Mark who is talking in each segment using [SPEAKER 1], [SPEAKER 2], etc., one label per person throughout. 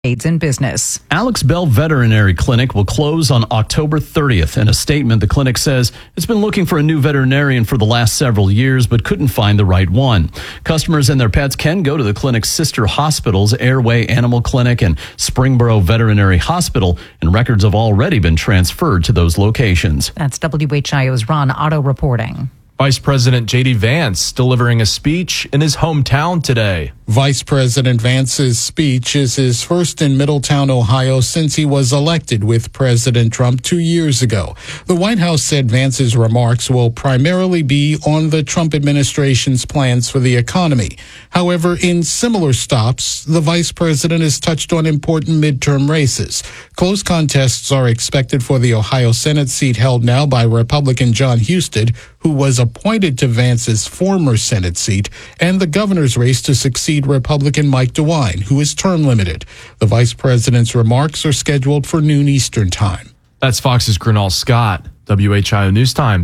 [SPEAKER 1] aids in business.
[SPEAKER 2] Alex Bell Veterinary Clinic will close on October 30th. In a statement, the clinic says it's been looking for a new veterinarian for the last several years, but couldn't find the right one. Customers and their pets can go to the clinic's sister hospitals, Airway Animal Clinic and Springboro Veterinary Hospital, and records have already been transferred to those locations.
[SPEAKER 1] That's WHIO's Ron Otto reporting.
[SPEAKER 3] Vice President J.D. Vance delivering a speech in his hometown today.
[SPEAKER 4] Vice President Vance's speech is his first in Middletown, Ohio, since he was elected with President Trump 2 years ago. The White House said Vance's remarks will primarily be on the Trump administration's plans for the economy. However, in similar stops, the vice president has touched on important midterm races. Close contests are expected for the Ohio Senate seat held now by Republican John Husted, who was appointed to Vance's former Senate seat, and the governor's race to succeed Republican Mike DeWine, who is term limited. The vice president's remarks are scheduled for noon Eastern time.
[SPEAKER 3] That's Fox's Gernal Scott. WHIO News Time,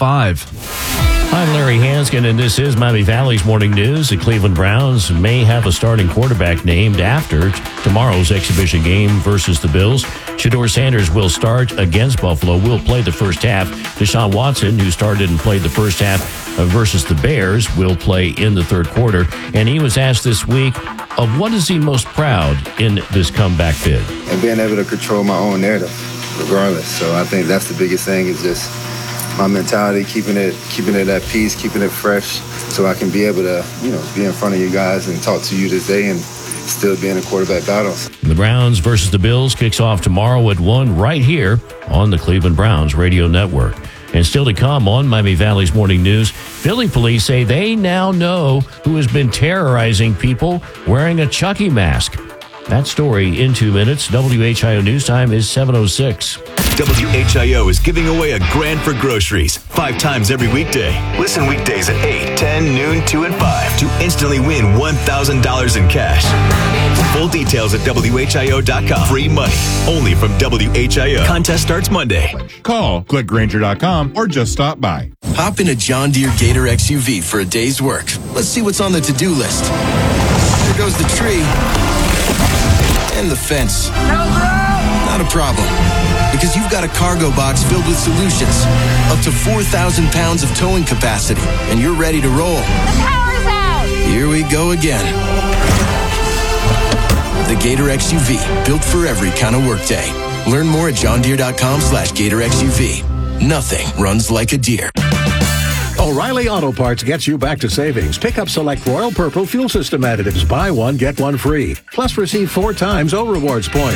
[SPEAKER 3] 7:05.
[SPEAKER 5] I'm Larry Hanskin, and this is Miami Valley's Morning News. The Cleveland Browns may have a starting quarterback named after tomorrow's exhibition game versus the Bills. Shedeur Sanders will start against Buffalo, will play the first half. Deshaun Watson, who started and played the first half versus the Bears, will play in the third quarter. And he was asked this week of what is he most proud in this comeback bid.
[SPEAKER 6] And being able to control my own narrative, regardless. So I think that's the biggest thing, is just my mentality, keeping it at peace, keeping it fresh, so I can be able to, be in front of you guys and talk to you this day and still be in a quarterback battle.
[SPEAKER 5] The Browns versus the Bills kicks off tomorrow at 1 right here on the Cleveland Browns Radio Network. And still to come on Miami Valley's Morning News, Philly police say they now know who has been terrorizing people wearing a Chucky mask. That story in 2 minutes. WHIO News Time is 7:06.
[SPEAKER 7] WHIO is giving away a grand for groceries 5 times every weekday. Listen weekdays at 8, 10, noon, 2, and 5 to instantly win $1,000 in cash. Full details at WHIO.com. Free money only from WHIO. Contest starts Monday.
[SPEAKER 8] Call, click Grainger.com, or just stop by.
[SPEAKER 9] Hop in a John Deere Gator XUV for a day's work. Let's see what's on the to-do list. There goes the tree. And the fence. Not a problem, because you've got a cargo box filled with solutions. Up to 4,000 pounds of towing capacity, and you're ready to roll.
[SPEAKER 10] The power's out!
[SPEAKER 9] Here we go again. The Gator XUV, built for every kind of workday. Learn more at johndeere.com/Gator XUV. Nothing runs like a deer.
[SPEAKER 11] O'Reilly Auto Parts gets you back to savings. Pick up select Royal Purple fuel system additives. Buy one, get one free. Plus receive 4 times O Rewards points.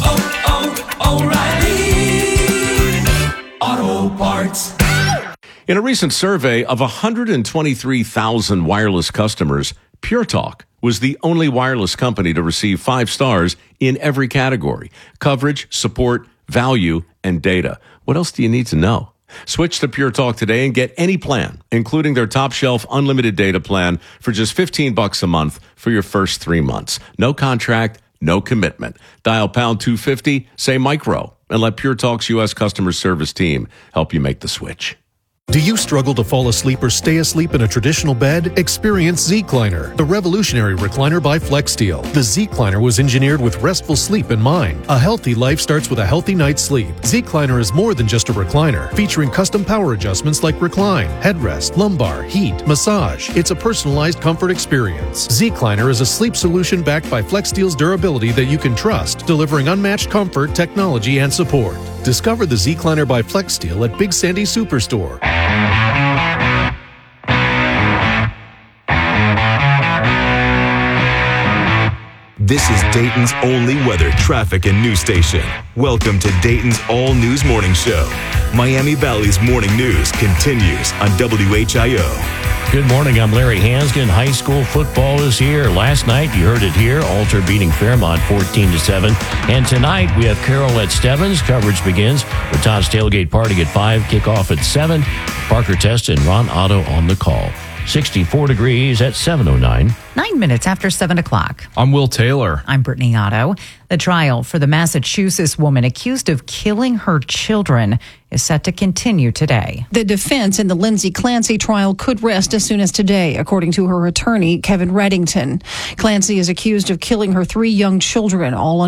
[SPEAKER 12] O'Reilly Auto Parts.
[SPEAKER 13] In a recent survey of 123,000 wireless customers, Pure Talk was the only wireless company to receive 5 stars in every category: coverage, support, value, and data. What else do you need to know? Switch to Pure Talk today and get any plan, including their top shelf unlimited data plan, for just $15 a month for your first 3 months. No contract, no commitment. Dial pound 250, say micro, and let Pure Talk's U.S. customer service team help you make the switch.
[SPEAKER 14] Do you struggle to fall asleep or stay asleep in a traditional bed? Experience Zecliner, the revolutionary recliner by FlexSteel. The Zecliner was engineered with restful sleep in mind. A healthy life starts with a healthy night's sleep. Zecliner is more than just a recliner, featuring custom power adjustments like recline, headrest, lumbar, heat, massage. It's a personalized comfort experience. Zecliner is a sleep solution backed by FlexSteel's durability that you can trust, delivering unmatched comfort, technology, and support. Discover the Zecliner by FlexSteel at Big Sandy Superstore.
[SPEAKER 7] This is Dayton's only weather, traffic, and news station. Welcome to Dayton's All News Morning Show. Miami Valley's Morning News continues on WHIO.
[SPEAKER 5] Good morning, I'm Larry Hanskin. High school football is here. Last night, you heard it here, Alter beating Fairmont 14-7. And tonight, we have Carroll at Stebbins. Coverage begins with Todd's Tailgate Party at 5, kickoff at 7. Parker Test and Ron Otto on the call. 64 degrees at 7:09.
[SPEAKER 1] 9 minutes after 7 o'clock.
[SPEAKER 3] I'm Will Taylor.
[SPEAKER 1] I'm Brittany Otto. The trial for the Massachusetts woman accused of killing her children is set to continue today.
[SPEAKER 10] The defense in the Lindsay Clancy trial could rest as soon as today, according to her attorney, Kevin Reddington. Clancy is accused of killing her 3 young children, all